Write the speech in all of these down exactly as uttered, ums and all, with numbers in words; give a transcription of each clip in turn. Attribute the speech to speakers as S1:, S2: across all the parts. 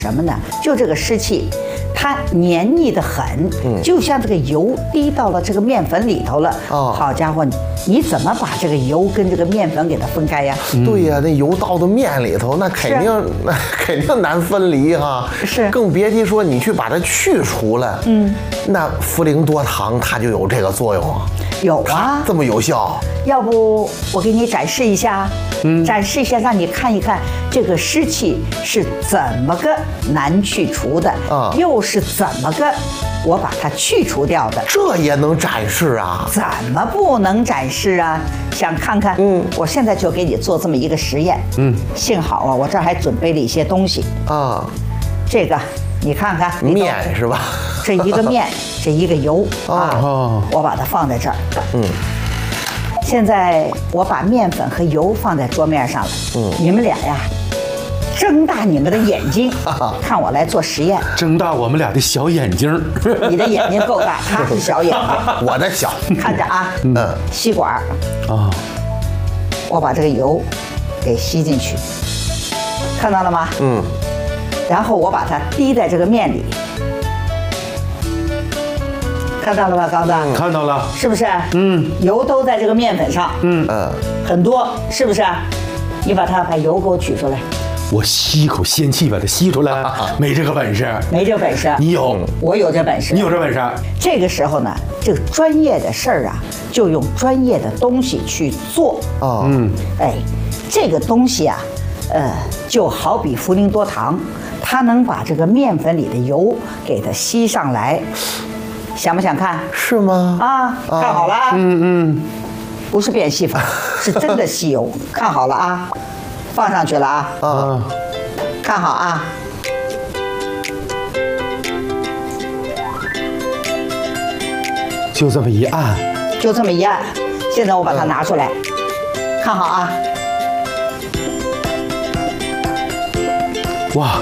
S1: 什么呢？就这个湿气，它黏腻得很，嗯，就像这个油滴到了这个面粉里头了。哦，好家伙，你怎么把这个油跟这个面粉给它分开呀？
S2: 嗯、对呀，那油倒到面里头，那肯定那肯定难分离哈。
S1: 是，
S2: 更别提说你去把它去除了。嗯，那茯苓多糖它就有这个作用啊。
S1: 有啊，
S2: 这么有效。
S1: 要不我给你展示一下，嗯，展示一下，让你看一看这个湿气是怎么个难去除的，啊，又是怎么个我把它去除掉的。
S2: 这也能展示啊？
S1: 怎么不能展示啊？想看看？嗯，我现在就给你做这么一个实验。嗯，幸好啊，我这儿还准备了一些东西啊。这个你看看，
S2: 面是吧？
S1: 这一个面，这一个油啊，哦，我把它放在这儿。嗯。现在我把面粉和油放在桌面上了，嗯，你们俩呀，睁大你们的眼睛，看我来做实验。
S3: 睁大我们俩的小眼睛。
S1: 你的眼睛够大，他是小眼睛，
S2: 我的小。
S1: 看着啊，嗯，吸管啊，我把这个油给吸进去，看到了吗？嗯，然后我把它滴在这个面里。看到了吧，刚子？
S3: 看到了，
S1: 是不是？嗯，油都在这个面粉上，嗯嗯，很多，是不是？你把它把油给我取出来。
S3: 我吸一口仙气把它吸出来，没这个本事，
S1: 没这本事。
S3: 你有，
S1: 我有这本事。
S3: 你有这本事。
S1: 这个时候呢，这个专业的事儿啊，就用专业的东西去做。哦，嗯，哎，这个东西啊，呃，就好比茯苓多糖，它能把这个面粉里的油给它吸上来。想不想看？
S2: 是吗？
S1: 啊，看好了啊！嗯嗯，不是变戏法，是真的吸油。看好了啊，放上去了啊！啊，看好啊！
S3: 就这么一按，
S1: 就这么一按。现在我把它拿出来，看好啊！哇！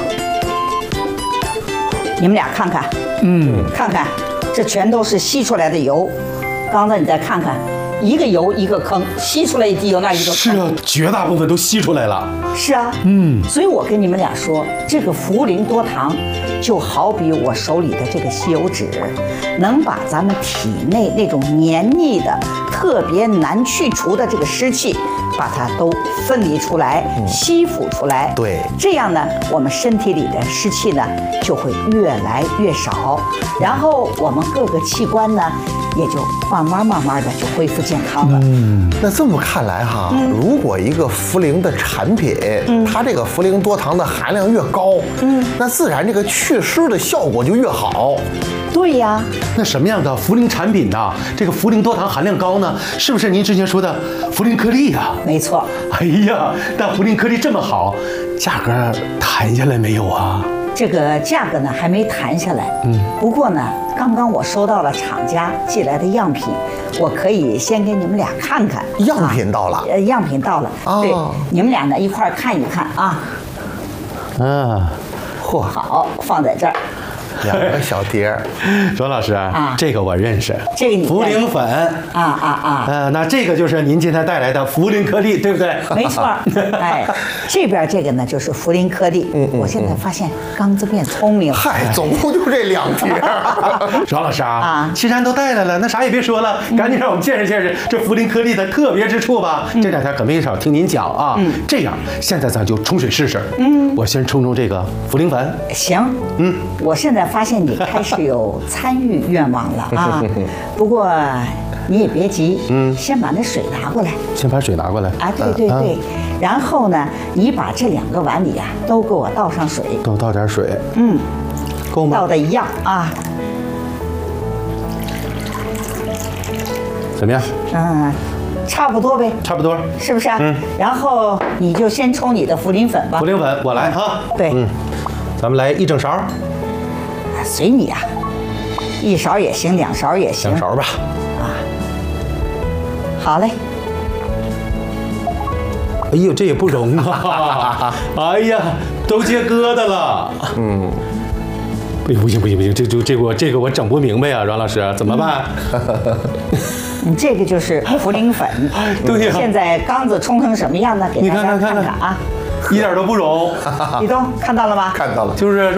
S1: 你们俩看看，嗯，看看。这全都是吸出来的油，刚才你再看看，一个油一个坑，吸出来一滴油，那一个坑。
S3: 是啊，绝大部分都吸出来了。
S1: 是啊，嗯，所以我跟你们俩说，这个茯苓多糖，就好比我手里的这个吸油纸，能把咱们体内那种黏腻的、特别难去除的这个湿气，把它都分离出来，嗯、吸附出来。
S2: 对，
S1: 这样呢，我们身体里的湿气呢就会越来越少，然后我们各个器官呢也就慢慢慢慢的就恢复健康了。
S2: 嗯，那这么看来哈，嗯、如果一个茯苓的产品，嗯、它这个茯苓多糖的含量越高，嗯，那自然这个祛湿的效果就越好。
S1: 对呀，
S3: 那什么样的茯苓产品呢？这个茯苓多糖含量高呢？是不是您之前说的茯苓颗粒呀？
S1: 没错。
S3: 哎呀，但茯苓颗粒这么好，价格谈下来没有啊？
S1: 这个价格呢还没谈下来。嗯。不过呢，刚刚我收到了厂家寄来的样品，我可以先给你们俩看看。
S2: 样品到了。
S1: 呃、啊，样品到了。哦。对，你们俩呢一块儿看一看啊。
S3: 嗯。
S1: 嚯，好，放在这儿。
S2: 两个小碟儿，
S3: 庄老师啊，这个我认识，
S1: 这个你
S3: 茯苓粉
S1: 啊啊啊，
S3: 呃，那这个就是您今天带来的茯苓颗粒，对不对？
S1: 没错，哎，这边这个呢就是茯苓颗粒。嗯嗯，我现在发现刚子变聪明了。
S2: 嗨，总共就这两碟儿。
S3: 庄老师啊，啊，既然都带来了，那啥也别说了，赶紧让我们见识见识这茯苓颗粒的特别之处吧。这两天可没少听您讲啊。嗯，这样，现在咱就冲水试试。嗯，我先冲冲这个茯苓粉。
S1: 行。嗯，我现在发现你开始有参与愿望了啊，不过你也别急，嗯，先把那水拿过来，
S3: 先把水拿过来
S1: 啊，对对对，然后呢，你把这两个碗里啊都给我倒上水，
S3: 都倒点水，
S1: 嗯，
S3: 够吗？
S1: 倒的一样啊，
S3: 怎么样？
S1: 嗯，差不多呗，
S3: 差不多，
S1: 是不是？嗯，然后你就先冲你的茯苓粉吧，
S3: 茯苓粉我来哈，
S1: 对，嗯，
S3: 咱们来一整勺。
S1: 随你啊，一勺也行，两勺也行，
S3: 两勺吧。
S1: 啊，好嘞。
S3: 哎呦，这也不容啊！哎呀，都接疙瘩了。嗯，不行不行不行不行，这这这个这个我整不明白啊，阮老师怎么办？
S1: 你这个就是茯苓粉。
S3: 对呀。
S1: 现在缸子冲成什么样呢？给大家看看啊。
S3: 一点都不融。
S1: 李东看到了吗？
S2: 看到了。
S3: 就是